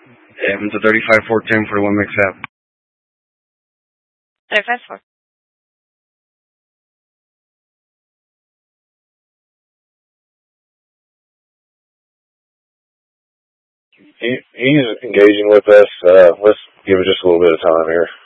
It's a 35-410 for the one mix app. 35-4. He's engaging with us. Let's give it just a little bit of time here.